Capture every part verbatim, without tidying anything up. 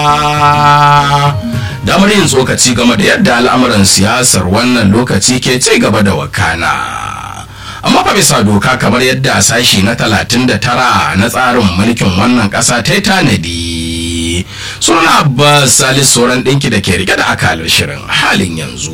damar yin tsokaci game da yadda al'amuran siyasar wannan lokaci ke ci gaba da wakana. Amma fa bisa doka kamar yadda sashi na talatin da tara na tsarin mulkin wannan ƙasa ta yi tanadi. Suna Abbas Salisu sauran ɗinki da ke rike da akalar shirin halin yanzu.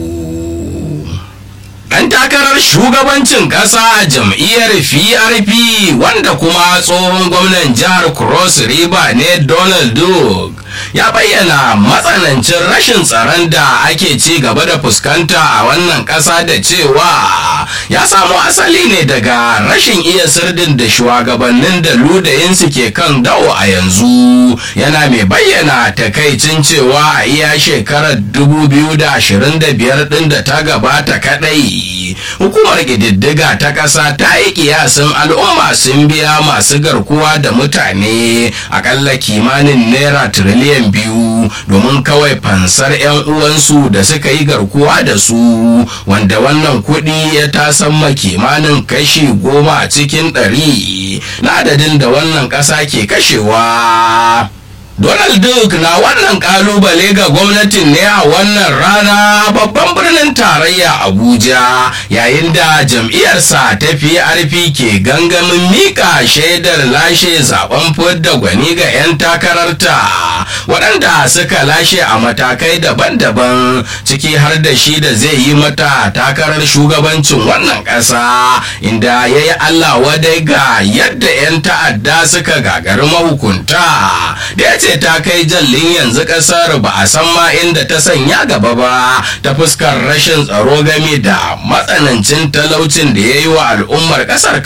Ɗan takarar shugabancin ƙasa a jam'iyyar P R P wanda kuma tsohon gwamnan jihar Cross River ne Donald Duke ya bayyana matsanancin rashin tsaron da ake ci gaba da fuskanta a wannan ƙasa da cewa ya samu asali ne daga rashin iya sirdin da shugabannin da ludayinsu ke kan dawo a yanzu. Yana mai bayyana takaicin cewa a iya shekarar dubu biyu da ashirin da biyar ɗin da ta gabata kaɗai hukumar ƙididdiga ta ƙasa ta yi kiyasin al'umma sun biya masu garkuwa da mutane akalla kimanin naira tiriliyan biyu domin kawai fansar 'yan uwansu da suka yi garkuwa da su, wanda wannan kuɗi ya tasamma kimanin kashi goma a cikin ɗari na adadin da wannan ƙasa ke kashewa. Donald Duke na wannan kalubale ga gwamnatin ne a wannan rana babban birnin tarayya Abuja, yayin da jam'iyyarsa ta P R P ke gangamin mika shaidar lashe zaben fidda gwani ga 'yan takararta waɗanda suka lashe a matakai daban-daban, ciki har da shi da zai yi mata takarar shugabancin wannan ƙasa, inda ya yi Allah wadai ga yadda 'yan ta'adda suka gagari mahukunta da ya ce ta kai jallin yanzu kasar ba a san ma inda ta sanya gaba ba ta fuskar rashin tsaro game da matsanancin talaucin da ya yi wa al'ummar kasar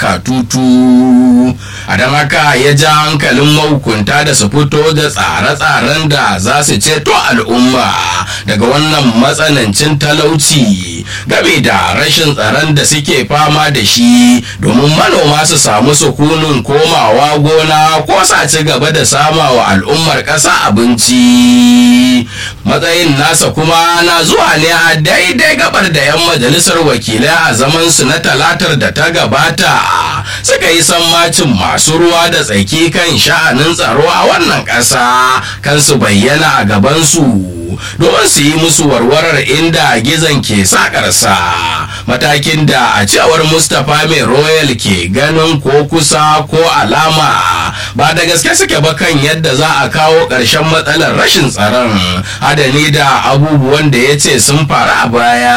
katutu. A don haka ya ja hankalin mahukunta da su fito da tsare-tsaren da za su ceto al'umma daga wannan matsanancin talauci game da rashin tsaron da suke fama da shi, domin manoma su samu sukunin komawa gona ko sa ci gaba da sama wa al'ummar ƙasa abinci. Matsayin nasa kuma na zuwa ne a daidai gabar da 'yan majalisar wakilai a zamansu na talatar da ta gabata suka yi sammacin masu ruwa da tsaki kan sha'anin tsaro a wannan ƙasa kan su bayyana a gabansu domin su yi musu warwarar inda gizon ke sakarsa, matakin da a cewar Mustapha Mai Royal ke ganin ko kusa ko alama ba da gaske suke ba kan yadda za a kawo ƙarshen matsalar rashin tsaron, hadani da abubuwan da ya ce sun faru a baya.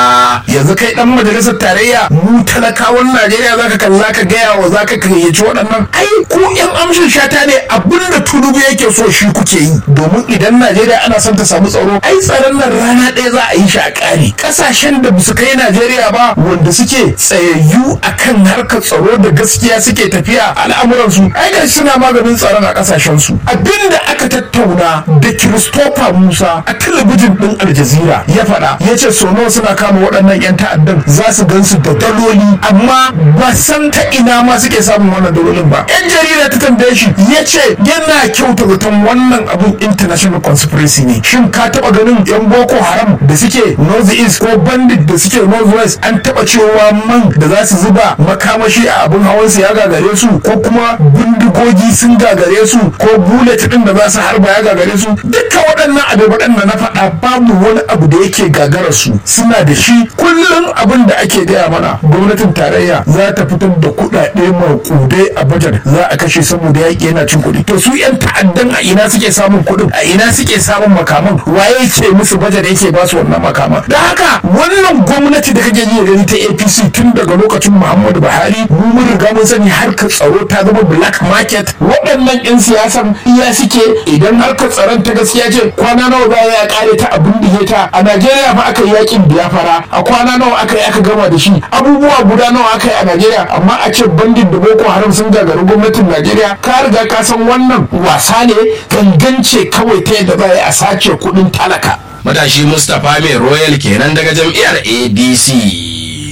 Yanzu kai dan majalisar tarayya mu talakawan Najeriya zaka kalla ka gaya wa zaka kayyaci waɗannan ai ku yan amshin shata ne, abinda Tinubu yake so shi kuke yi, domin idan Najeriya ana son ta samu tsaro ai tsaron nan rana ɗaya za a yi shi a ƙare. Ƙasashen da su kai Najeriya ba wanda suke tsayayyu akan harkar tsaro da gaskiya suke tafiya al'amuransu ai ga suna maganin tsaron a ƙasashen su. Abinda aka tattauna da Christopher Musa a talabijin ɗin Al Jazeera ya faɗa ya ce so nawa suna kama waɗannan 'yan ta'addan za su gansu da daloli amma ba san ta ina ma suke samun wannan dalolin ba. 'Yan jarida ta tambaye shi ya ce yana kyauta zaton wannan abun international conspiracy ne. Shin ka taɓa ganin 'yan Boko Haram da suke North East ko bandit da suke North West an taɓa cewa man da za su zuba makamashi a abin hawan su ya gagare su, ko kuma bindigogi sun gagare su, ko bullet ɗin da za su harba ya gagare su? Duka waɗannan abubuwan da na faɗa babu wani abu da yake gagarar su, suna da shi. Kullum abin da ake gaya mana gwamnatin tarayya za ta fitar da kuɗaɗe maƙudai a bajar za a kashe saboda yaƙi yana cin kuɗi. To su 'yan ta'addan a ina suke samun kuɗin, a ina suke samun makaman, waye ce musu bajar yake ba su wannan makaman? Da haka wannan gwamnati da kake ji gani ta A P C tun daga lokacin Muhammadu Buhari mu mun riga mun sani harkar tsaro ta zama black market. Waɗannan 'yan siyasan iya suke idan harkar tsaron ta gaskiya ce kwana nawa za ya kare ta abin da ta a Najeriya fa aka yi yakin biyafara a kwana nawa aka yi aka gama da shi, abubuwa guda nawa aka yi a Najeriya, amma a ce bandit da Boko Haram sun gagari gwamnatin Najeriya. Ka riga ka san wannan wasa ne, gangance kawai ta yadda za a sace kuɗin talaka. Matashi Mustapha Mai Royal kenan daga jam'iyyar A D C.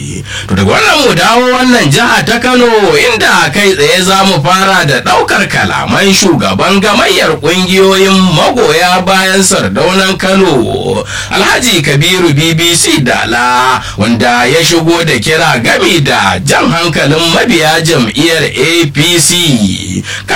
To daga wannan mu dawo wannan jiha ta Kano, inda kai tsaye za mu fara da ɗaukar kalaman shugaban gamayyar ƙungiyoyin magoya bayan sardaunan Kano Alhaji Kabiru B B C Dala, wanda ya shigo da kira gami da jan hankalin mabiya jam'iyyar A P C